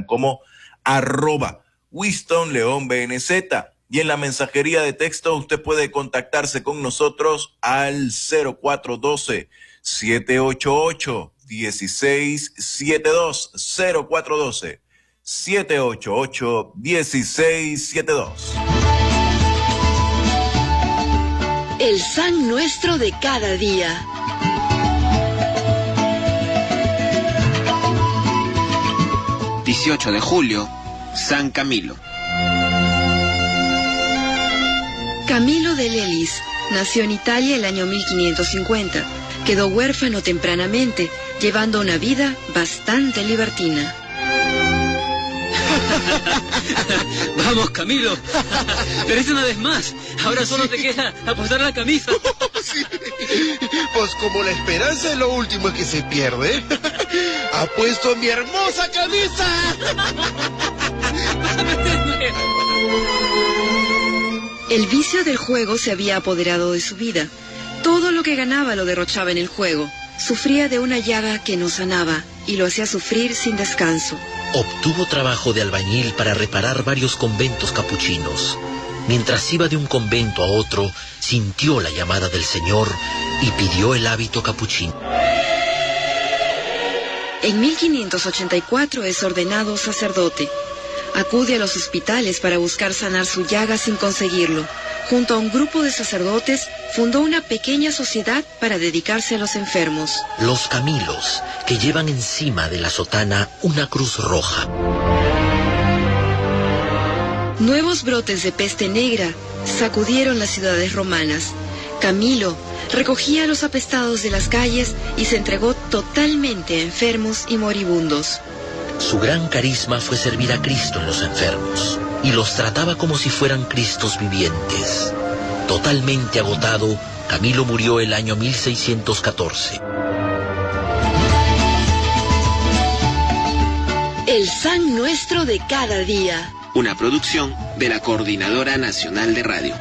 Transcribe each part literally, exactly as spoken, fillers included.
como arroba Winston León B N Z. Y en la mensajería de texto usted puede contactarse con nosotros al cero cuatro uno dos, siete ocho ocho, uno seis siete dos, cero cuatro uno dos, siete ocho ocho, uno seis siete dos. El San Nuestro de cada día. dieciocho de julio, San Camilo. Camilo de Lelis nació en Italia el año mil quinientos cincuenta. Quedó huérfano tempranamente, llevando una vida bastante libertina. Vamos, Camilo. Pero es una vez más. Ahora solo sí. Te queda apostar la camisa. Sí. Pues como la esperanza es lo último que se pierde, apuesto mi hermosa camisa. El vicio del juego se había apoderado de su vida. Todo lo que ganaba lo derrochaba en el juego. Sufría de una llaga que no sanaba y lo hacía sufrir sin descanso. Obtuvo trabajo de albañil para reparar varios conventos capuchinos. Mientras iba de un convento a otro, sintió la llamada del Señor y pidió el hábito capuchino. En mil quinientos ochenta y cuatro es ordenado sacerdote. Acude a los hospitales para buscar sanar su llaga sin conseguirlo. Junto a un grupo de sacerdotes, fundó una pequeña sociedad para dedicarse a los enfermos. Los Camilos, que llevan encima de la sotana una cruz roja. Nuevos brotes de peste negra sacudieron las ciudades romanas. Camilo recogía a los apestados de las calles y se entregó totalmente a enfermos y moribundos. Su gran carisma fue servir a Cristo en los enfermos y los trataba como si fueran Cristos vivientes. Totalmente agotado, Camilo murió el año mil seiscientos catorce. El San Nuestro de cada día. Una producción de la Coordinadora Nacional de Radio.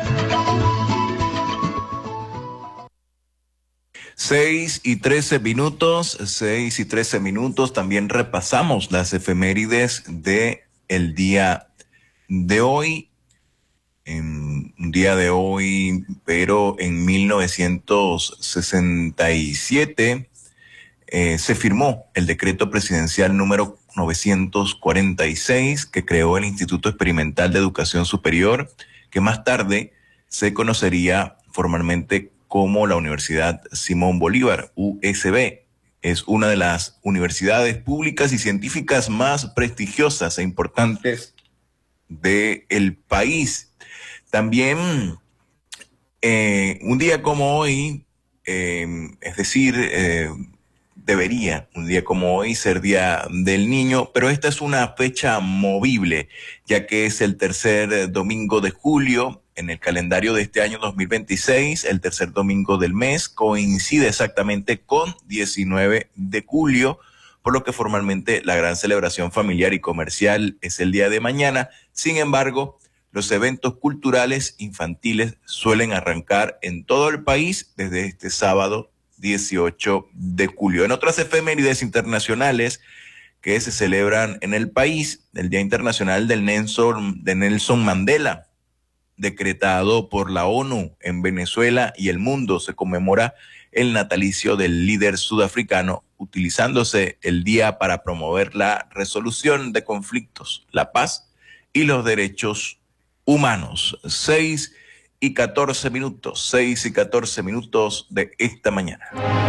Seis y trece minutos, seis y trece minutos. También repasamos las efemérides de el día de hoy. En un día de hoy, pero en mil novecientos sesenta y siete eh, se firmó el decreto presidencial número novecientos cuarenta y seis que creó el Instituto Experimental de Educación Superior, que más tarde se conocería formalmente como la Universidad Simón Bolívar, U S B. Es una de las universidades públicas y científicas más prestigiosas e importantes del país. También, eh, un día como hoy, eh, es decir, eh, debería un día como hoy ser Día del Niño, pero esta es una fecha movible, ya que es el tercer domingo de julio. En el calendario de este año dos mil veintiséis, el tercer domingo del mes coincide exactamente con diecinueve de julio, por lo que formalmente la gran celebración familiar y comercial es el día de mañana. Sin embargo, los eventos culturales infantiles suelen arrancar en todo el país desde este sábado dieciocho de julio. En otras efemérides internacionales que se celebran en el país, el Día Internacional del Nelson, de Nelson Mandela, decretado por la ONU en Venezuela y el mundo, se conmemora el natalicio del líder sudafricano, utilizándose el día para promover la resolución de conflictos, la paz y los derechos humanos. Seis y catorce minutos, seis y catorce minutos de esta mañana.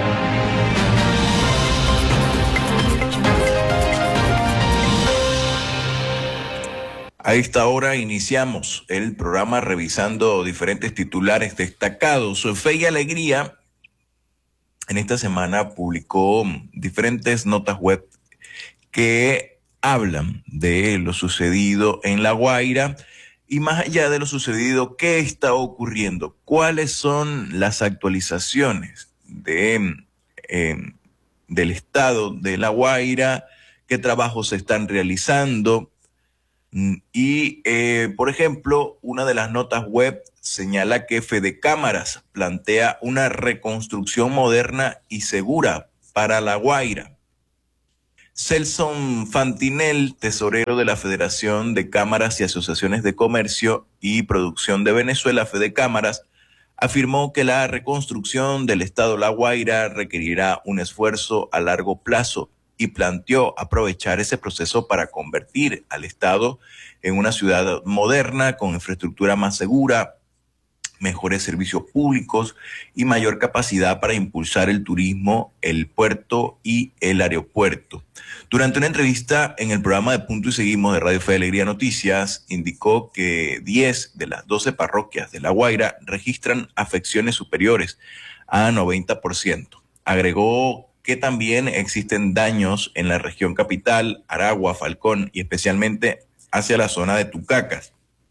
A esta hora iniciamos el programa revisando diferentes titulares destacados. Fe y Alegría en esta semana publicó diferentes notas web que hablan de lo sucedido en La Guaira y más allá de lo sucedido, ¿qué está ocurriendo? ¿Cuáles son las actualizaciones de, eh, del estado de La Guaira? ¿Qué trabajos se están realizando? Y, eh, por ejemplo, una de las notas web señala que Fede Cámaras plantea una reconstrucción moderna y segura para La Guaira. Celson Fantinel, tesorero de la Federación de Cámaras y Asociaciones de Comercio y Producción de Venezuela, Fedecámaras, afirmó que la reconstrucción del estado La Guaira requerirá un esfuerzo a largo plazo y planteó aprovechar ese proceso para convertir al estado en una ciudad moderna con infraestructura más segura, mejores servicios públicos y mayor capacidad para impulsar el turismo, el puerto y el aeropuerto. Durante una entrevista en el programa de Punto y Seguimos de Radio Fe y Alegría Noticias, indicó que diez de las doce parroquias de La Guaira registran afecciones superiores a noventa por ciento. Agregó que también existen daños en la región capital, Aragua, Falcón y especialmente hacia la zona de Tucacas.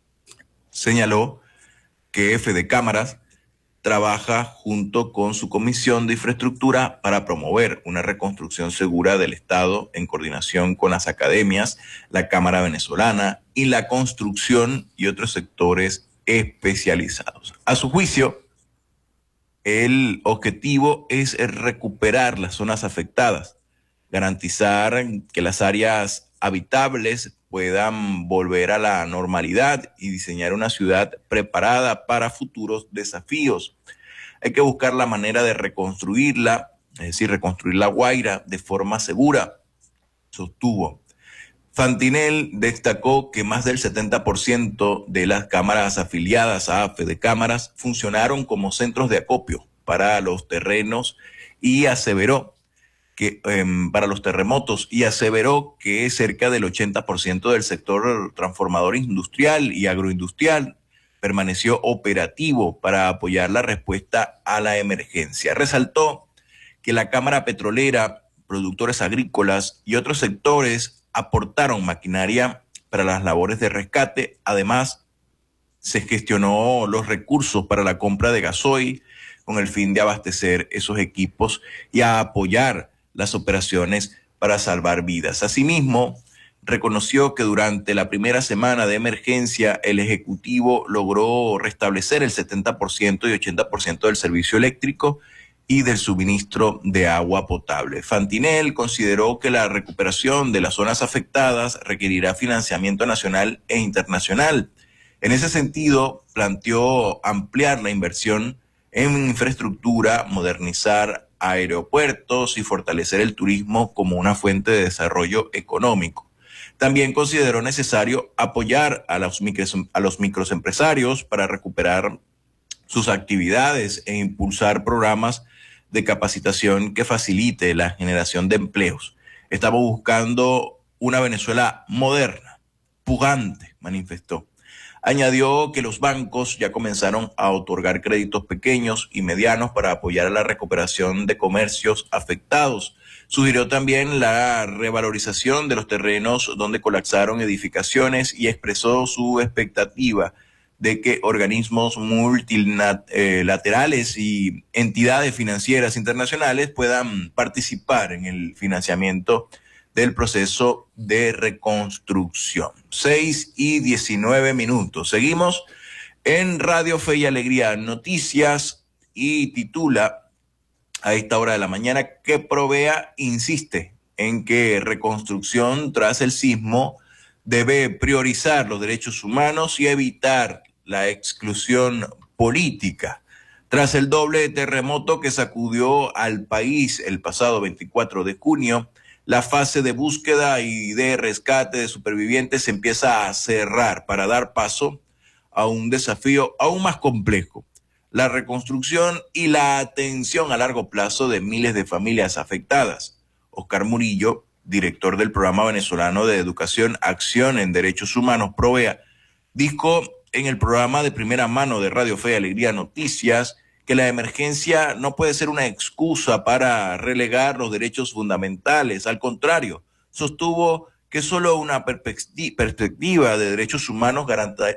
Señaló que Fedecámaras trabaja junto con su Comisión de Infraestructura para promover una reconstrucción segura del Estado en coordinación con las academias, la Cámara Venezolana y la construcción y otros sectores especializados. A su juicio, el objetivo es recuperar las zonas afectadas, garantizar que las áreas habitables puedan volver a la normalidad y diseñar una ciudad preparada para futuros desafíos. Hay que buscar la manera de reconstruirla, es decir, reconstruir La Guaira de forma segura, sostuvo. Fantinel destacó que más del setenta por ciento de las cámaras afiliadas a Fedecámaras funcionaron como centros de acopio para los terrenos y aseveró que eh, para los terremotos y aseveró que cerca del ochenta por ciento del sector transformador industrial y agroindustrial permaneció operativo para apoyar la respuesta a la emergencia. Resaltó que la Cámara Petrolera, productores agrícolas y otros sectores aportaron maquinaria para las labores de rescate. Además, se gestionó los recursos para la compra de gasoil con el fin de abastecer esos equipos y a apoyar las operaciones para salvar vidas. Asimismo, reconoció que durante la primera semana de emergencia el Ejecutivo logró restablecer el setenta por ciento y ochenta por ciento del servicio eléctrico y del suministro de agua potable. Fantinel consideró que la recuperación de las zonas afectadas requerirá financiamiento nacional e internacional. En ese sentido, planteó ampliar la inversión en infraestructura, modernizar aeropuertos y fortalecer el turismo como una fuente de desarrollo económico. También consideró necesario apoyar a los, micros, a los microempresarios para recuperar sus actividades e impulsar programas de capacitación que facilite la generación de empleos. Estamos buscando una Venezuela moderna, pujante, manifestó. Añadió que los bancos ya comenzaron a otorgar créditos pequeños y medianos para apoyar a la recuperación de comercios afectados. Sugirió también la revalorización de los terrenos donde colapsaron edificaciones y expresó su expectativa de que organismos multilaterales y entidades financieras internacionales puedan participar en el financiamiento del proceso de reconstrucción. seis y diecinueve minutos. Seguimos en Radio Fe y Alegría Noticias y titula a esta hora de la mañana que Provea insiste en que reconstrucción tras el sismo debe priorizar los derechos humanos y evitar la exclusión política. Tras el doble terremoto que sacudió al país el pasado veinticuatro de junio, la fase de búsqueda y de rescate de supervivientes se empieza a cerrar para dar paso a un desafío aún más complejo: la reconstrucción y la atención a largo plazo de miles de familias afectadas. Oscar Murillo, director del Programa Venezolano de Educación, Acción en Derechos Humanos, Provea, dijo en el programa de primera mano de Radio Fe y Alegría Noticias que la emergencia no puede ser una excusa para relegar los derechos fundamentales. Al contrario, sostuvo que solo una perspectiva de derechos humanos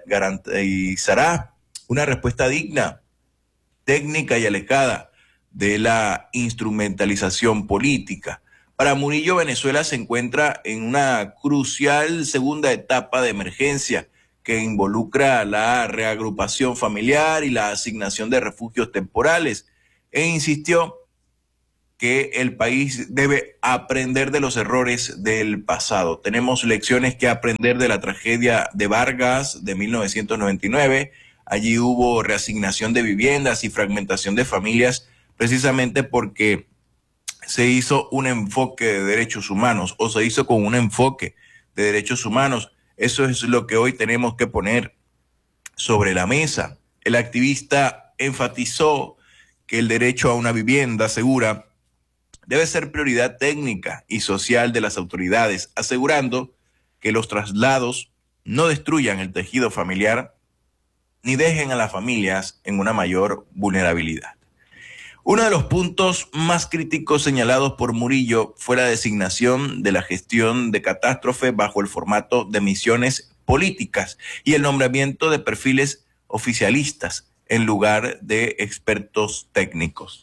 garantizará una respuesta digna, técnica y alejada de la instrumentalización política. Para Murillo, Venezuela se encuentra en una crucial segunda etapa de emergencia que involucra la reagrupación familiar y la asignación de refugios temporales, e insistió que el país debe aprender de los errores del pasado. Tenemos lecciones que aprender de la tragedia de Vargas de mil novecientos noventa y nueve. Allí hubo reasignación de viviendas y fragmentación de familias, precisamente porque se hizo un enfoque de derechos humanos o se hizo con un enfoque de derechos humanos. Eso es lo que hoy tenemos que poner sobre la mesa. El activista enfatizó que el derecho a una vivienda segura debe ser prioridad técnica y social de las autoridades, asegurando que los traslados no destruyan el tejido familiar ni dejen a las familias en una mayor vulnerabilidad. Uno de los puntos más críticos señalados por Murillo fue la designación de la gestión de catástrofe bajo el formato de misiones políticas y el nombramiento de perfiles oficialistas en lugar de expertos técnicos.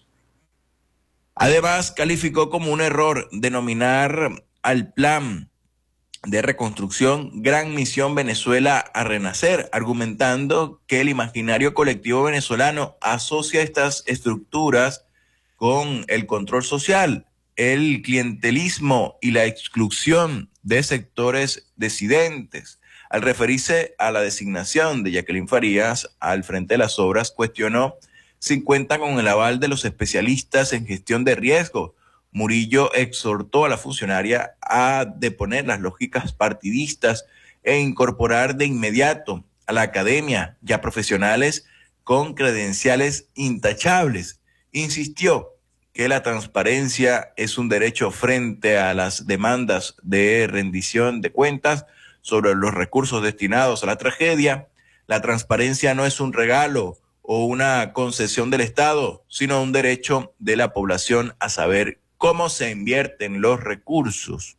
Además, calificó como un error denominar al plan de reconstrucción Gran Misión Venezuela a Renacer, argumentando que el imaginario colectivo venezolano asocia estas estructuras con el control social, el clientelismo y la exclusión de sectores disidentes. Al referirse a la designación de Jacqueline Farías al frente de las obras, cuestionó si cuenta con el aval de los especialistas en gestión de riesgo. Murillo exhortó a la funcionaria a deponer las lógicas partidistas e incorporar de inmediato a la academia ya profesionales con credenciales intachables. Insistió que la transparencia es un derecho frente a las demandas de rendición de cuentas sobre los recursos destinados a la tragedia. La transparencia no es un regalo o una concesión del Estado, sino un derecho de la población a saber cómo se invierten los recursos.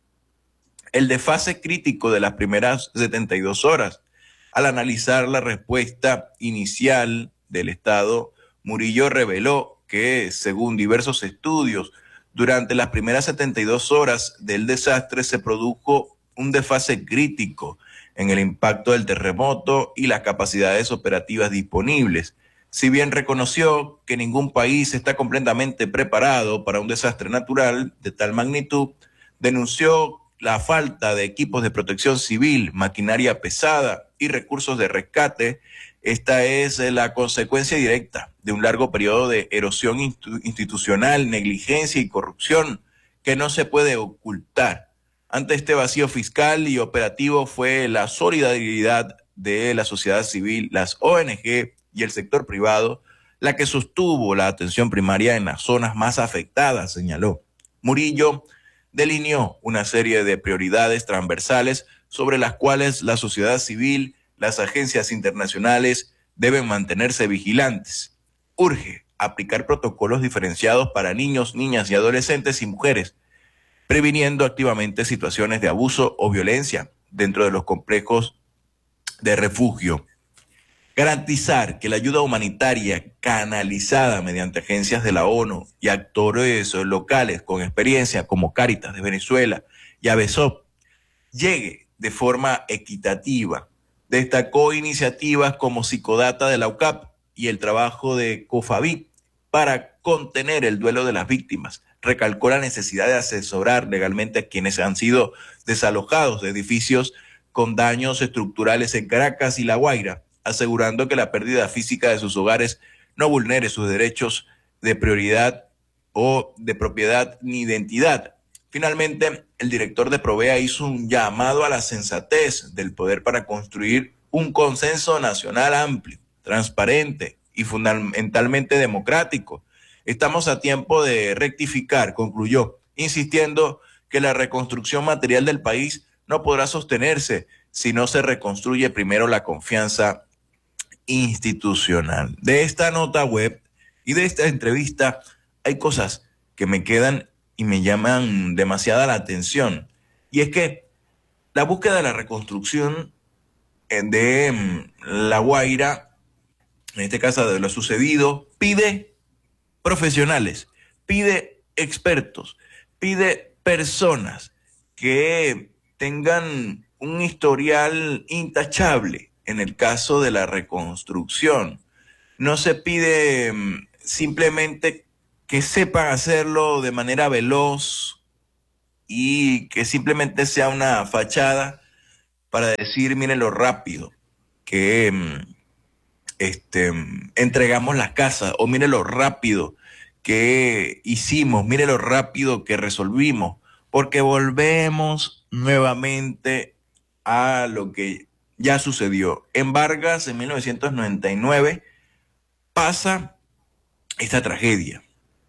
El desfase crítico de las primeras setenta y dos horas. Al analizar la respuesta inicial del Estado, Murillo reveló que, según diversos estudios, durante las primeras setenta y dos horas del desastre se produjo un desfase crítico en el impacto del terremoto y las capacidades operativas disponibles. Si bien reconoció que ningún país está completamente preparado para un desastre natural de tal magnitud, denunció la falta de equipos de protección civil, maquinaria pesada y recursos de rescate. Esta es la consecuencia directa de un largo periodo de erosión institucional, negligencia y corrupción que no se puede ocultar. Ante este vacío fiscal y operativo fue la solidaridad de la sociedad civil, las O N G y el sector privado la que sostuvo la atención primaria en las zonas más afectadas, señaló. Murillo delineó una serie de prioridades transversales sobre las cuales la sociedad civil, las agencias internacionales deben mantenerse vigilantes. Urge aplicar protocolos diferenciados para niños, niñas y adolescentes y mujeres, previniendo activamente situaciones de abuso o violencia dentro de los complejos de refugio. Garantizar que la ayuda humanitaria canalizada mediante agencias de la ONU y actores locales con experiencia como Cáritas de Venezuela y ABESOP llegue de forma equitativa. Destacó iniciativas como Psicodata de la U C A P y el trabajo de COFAVI para contener el duelo de las víctimas. Recalcó la necesidad de asesorar legalmente a quienes han sido desalojados de edificios con daños estructurales en Caracas y La Guaira, asegurando que la pérdida física de sus hogares no vulnere sus derechos de prioridad o de propiedad ni identidad. Finalmente, el director de Provea hizo un llamado a la sensatez del poder para construir un consenso nacional amplio, transparente y fundamentalmente democrático. Estamos a tiempo de rectificar, concluyó, insistiendo que la reconstrucción material del país no podrá sostenerse si no se reconstruye primero la confianza institucional. De esta nota web y de esta entrevista hay cosas que me quedan y me llaman demasiada la atención. Y es que la búsqueda de la reconstrucción de La Guaira, en este caso de lo sucedido, pide profesionales, pide expertos, pide personas que tengan un historial intachable en el caso de la reconstrucción. No se pide simplemente que sepan hacerlo de manera veloz y que simplemente sea una fachada para decir, miren lo rápido que este, entregamos las casas, o miren lo rápido que hicimos, miren lo rápido que resolvimos, porque volvemos nuevamente a lo que ya sucedió. En Vargas, en mil novecientos noventa y nueve, pasa esta tragedia.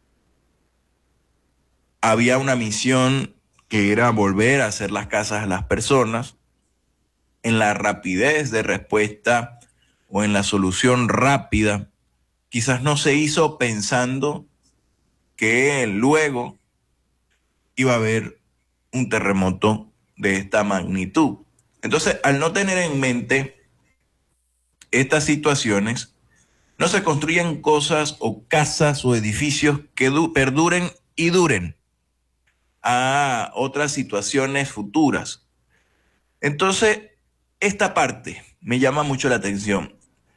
Había una misión que era volver a hacer las casas a las personas. En la rapidez de respuesta o en la solución rápida, quizás no se hizo pensando que luego iba a haber un terremoto de esta magnitud. Entonces, al no tener en mente estas situaciones, no se construyen cosas o casas o edificios que perduren y duren a otras situaciones futuras. Entonces, esta parte me llama mucho la atención.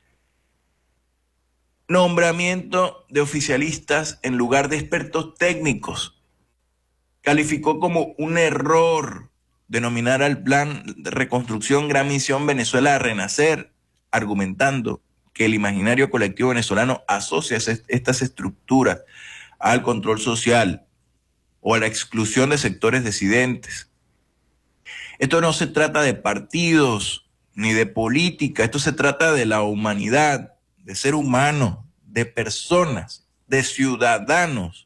Nombramiento de oficialistas en lugar de expertos técnicos. Calificó como un error denominar al plan de reconstrucción Gran Misión Venezuela a Renacer, argumentando que el imaginario colectivo venezolano asocia estas estructuras al control social o a la exclusión de sectores disidentes. Esto no se trata de partidos ni de política, esto se trata de la humanidad, de ser humano, de personas, de ciudadanos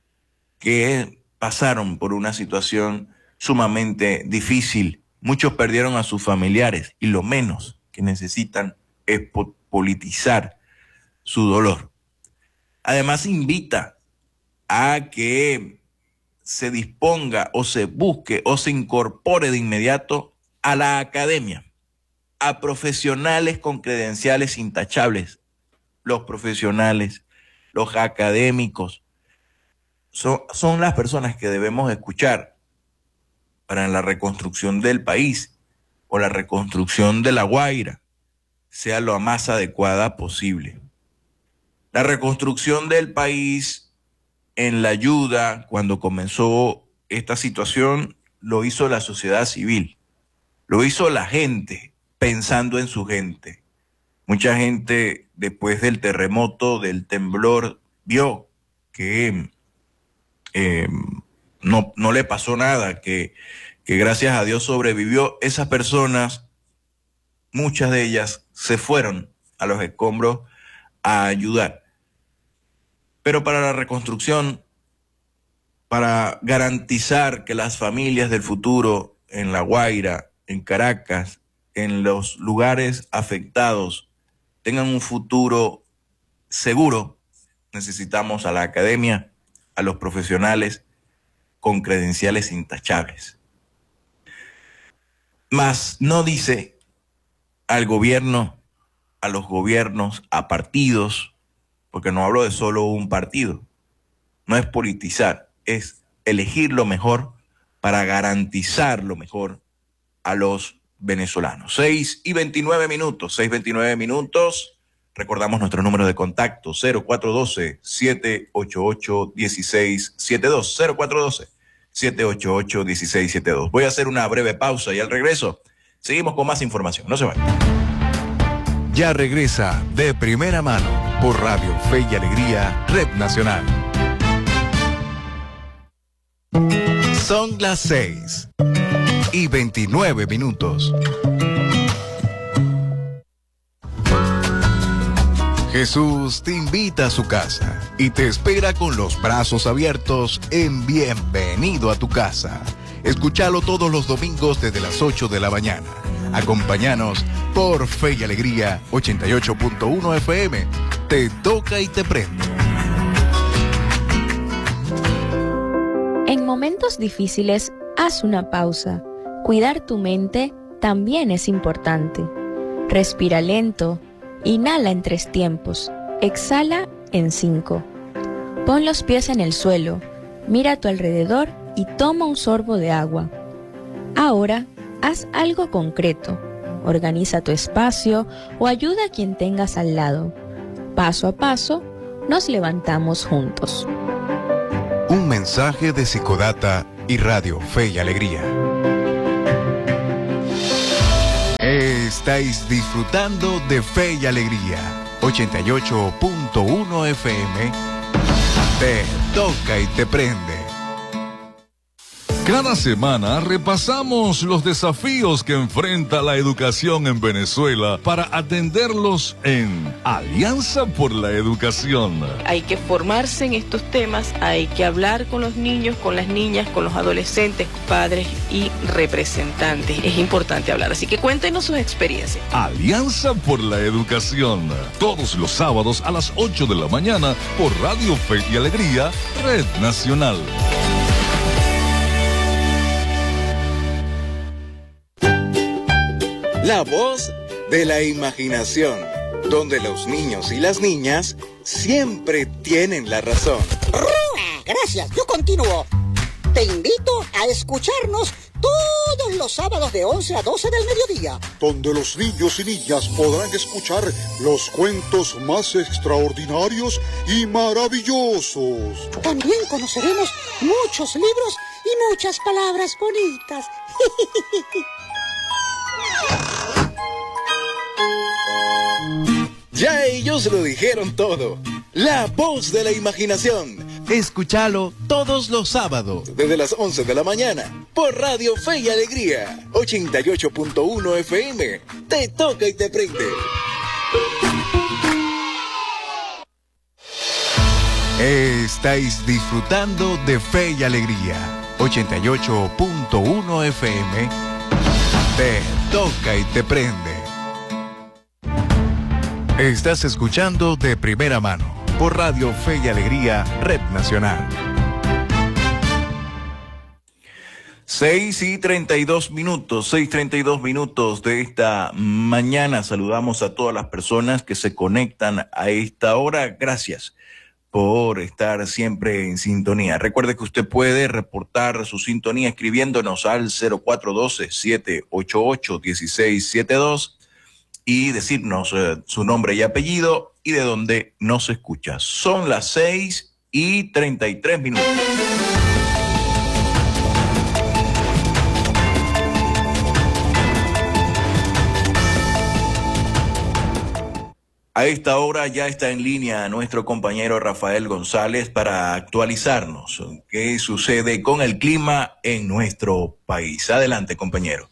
que pasaron por una situación sumamente difícil. Muchos perdieron a sus familiares y lo menos que necesitan es politizar su dolor. Además, invita a que se disponga o se busque o se incorpore de inmediato a la academia, a profesionales con credenciales intachables. Los profesionales, los académicos, son, son las personas que debemos escuchar para la reconstrucción del país o la reconstrucción de La Guaira sea lo más adecuada posible. La reconstrucción del país en la ayuda, cuando comenzó esta situación, lo hizo la sociedad civil, lo hizo la gente pensando en su gente. Mucha gente después del terremoto, del temblor, vio que eh, no, no le pasó nada, que, que gracias a Dios sobrevivió. Esas personas, muchas de ellas, se fueron a los escombros a ayudar. Pero para la reconstrucción, para garantizar que las familias del futuro en La Guaira, en Caracas, en los lugares afectados, tengan un futuro seguro, necesitamos a la academia, a los profesionales con credenciales intachables. Mas no dice al gobierno, a los gobiernos, a partidos, porque no hablo de solo un partido, no es politizar, es elegir lo mejor para garantizar lo mejor a los venezolanos. seis y veintinueve minutos, seis y veintinueve minutos. Recordamos nuestro número de contacto, cero cuatro uno dos, siete ocho ocho, uno seis siete dos, cero cuatro uno dos, siete ocho ocho, uno seis siete dos. Voy a hacer una breve pausa y al regreso seguimos con más información. No se vayan. Ya regresa De Primera Mano por Radio Fe y Alegría, Red Nacional. Son las seis y veintinueve minutos. Jesús te invita a su casa y te espera con los brazos abiertos en Bienvenido a tu Casa. Escúchalo todos los domingos desde las ocho de la mañana. Acompáñanos por Fe y Alegría ochenta y ocho punto uno F M. Te toca y te prende. En momentos difíciles, haz una pausa. Cuidar tu mente también es importante. Respira lento. Inhala en tres tiempos. Exhala en cinco. Pon los pies en el suelo. Mira a tu alrededor y toma un sorbo de agua. Ahora, haz algo concreto. Organiza tu espacio o ayuda a quien tengas al lado. Paso a paso, nos levantamos juntos. Un mensaje de Psicodata y Radio Fe y Alegría. Estáis disfrutando de Fe y Alegría. ochenta y ocho punto uno F M. Te toca y te prende. Cada semana repasamos los desafíos que enfrenta la educación en Venezuela para atenderlos en Alianza por la Educación. Hay que formarse en estos temas, hay que hablar con los niños, con las niñas, con los adolescentes, padres y representantes. Es importante hablar, así que cuéntenos sus experiencias. Alianza por la Educación, todos los sábados a las ocho de la mañana por Radio Fe y Alegría, Red Nacional. La voz de la imaginación, donde los niños y las niñas siempre tienen la razón. Gracias, yo continúo. Te invito a escucharnos todos los sábados de once a doce del mediodía, donde los niños y niñas podrán escuchar los cuentos más extraordinarios y maravillosos. También conoceremos muchos libros y muchas palabras bonitas. Ya ellos lo dijeron todo. La voz de la imaginación. Escúchalo todos los sábados desde las once de la mañana por Radio Fe y Alegría, ochenta y ocho punto uno F M. Te toca y te prende. Estáis disfrutando de Fe y Alegría, ochenta y ocho punto uno F M. Te toca y te prende. Estás escuchando de primera mano por Radio Fe y Alegría, Red Nacional. Seis y treinta y dos minutos, seis treinta y dos minutos de esta mañana. Saludamos a todas las personas que se conectan a esta hora. Gracias por estar siempre en sintonía. Recuerde que usted puede reportar su sintonía escribiéndonos al cero cuatro uno dos, siete ocho ocho, uno seis siete dos y decirnos eh, su nombre y apellido y de dónde nos escucha. Son las seis y treinta y tres minutos. A esta hora ya está en línea nuestro compañero Rafael González para actualizarnos qué sucede con el clima en nuestro país. Adelante, compañero.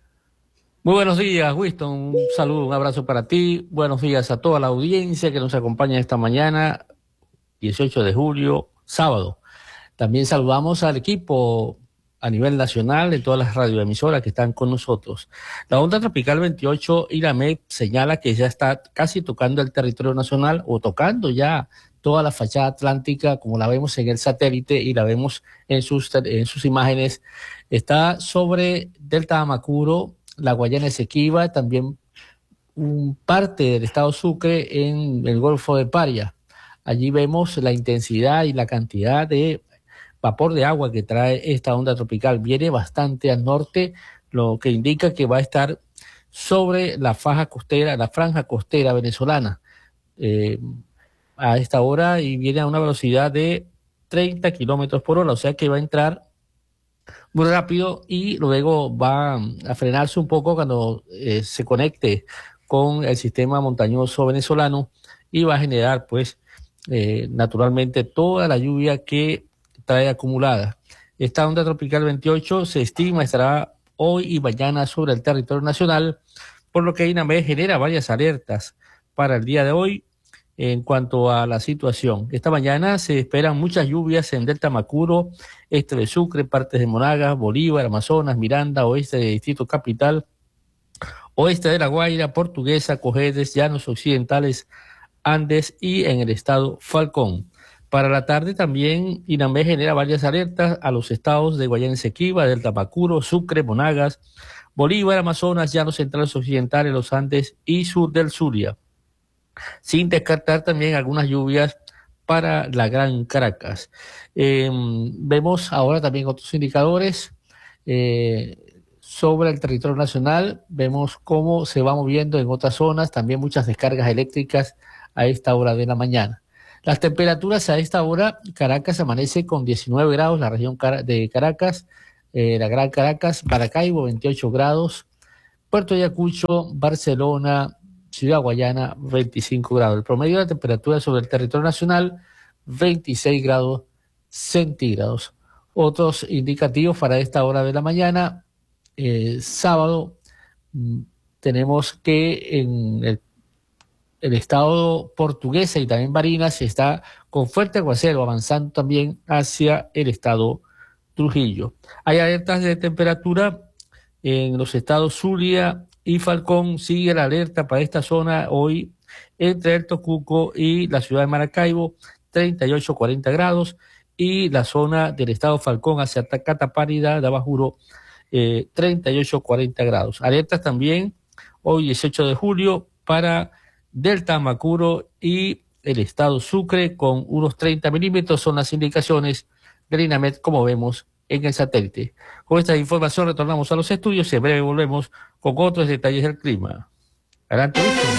Muy buenos días, Winston. Un saludo, un abrazo para ti. Buenos días a toda la audiencia que nos acompaña esta mañana, dieciocho de julio, sábado. También saludamos al equipo a nivel nacional de todas las radioemisoras que están con nosotros. La onda tropical veintiocho Iramé señala que ya está casi tocando el territorio nacional o tocando ya toda la fachada atlántica como la vemos en el satélite y la vemos en sus, en sus imágenes. Está sobre Delta Amacuro, la Guayana Esequiba, también un parte del estado Sucre en el Golfo de Paria. Allí vemos la intensidad y la cantidad de vapor de agua que trae esta onda tropical. Viene bastante al norte, lo que indica que va a estar sobre la faja costera, la franja costera venezolana eh, a esta hora, y viene a una velocidad de treinta kilómetros por hora, o sea que va a entrar muy rápido y luego va a frenarse un poco cuando eh, se conecte con el sistema montañoso venezolano y va a generar pues eh, naturalmente toda la lluvia que trae acumulada. Esta onda tropical veintiocho se estima estará hoy y mañana sobre el territorio nacional, por lo que INAME genera varias alertas para el día de hoy en cuanto a la situación. Esta mañana se esperan muchas lluvias en Delta Macuro, este de Sucre, partes de Monagas, Bolívar, Amazonas, Miranda, oeste de Distrito Capital, oeste de La Guaira, Portuguesa, Cojedes, Llanos Occidentales, Andes y en el estado Falcón. Para la tarde también INAME genera varias alertas a los estados de Guayana Esequiba, Delta Macuro, Sucre, Monagas, Bolívar, Amazonas, Llanos Centrales Occidentales, los Andes y sur del Zulia, sin descartar también algunas lluvias para la Gran Caracas. Eh, vemos ahora también otros indicadores eh, sobre el territorio nacional. Vemos cómo se va moviendo en otras zonas, también muchas descargas eléctricas a esta hora de la mañana. Las temperaturas a esta hora, Caracas amanece con diecinueve grados, la región de Caracas, eh, la Gran Caracas, Maracaibo veintiocho grados, Puerto Ayacucho, Barcelona, Ciudad Guayana veinticinco grados. El promedio de la temperatura sobre el territorio nacional veintiséis grados centígrados. Otros indicativos para esta hora de la mañana, eh, sábado, mm, tenemos que en el, el estado Portuguesa y también Barinas está con fuerte aguacero, avanzando también hacia el estado Trujillo. Hay alertas de temperatura en los estados Zulia y Falcón. Sigue la alerta para esta zona hoy entre el Tocuco y la ciudad de Maracaibo, treinta y ocho a cuarenta grados, y la zona del estado Falcón hacia Catapárida, de Abajuro, eh, treinta y ocho a cuarenta grados. Alertas también hoy dieciocho de julio para Delta, Macuro y el estado Sucre con unos treinta milímetros, son las indicaciones del INAMED, como vemos en el satélite. Con esta información retornamos a los estudios y en breve volvemos con otros detalles del clima. Adelante, Víctor.